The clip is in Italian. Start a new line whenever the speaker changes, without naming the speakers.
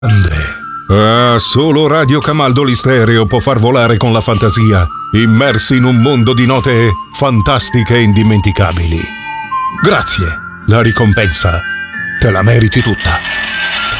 Solo Radio Camaldoli Stereo può far volare con la fantasia, immersi in un mondo di note fantastiche e indimenticabili. Grazie, la ricompensa te la meriti tutta.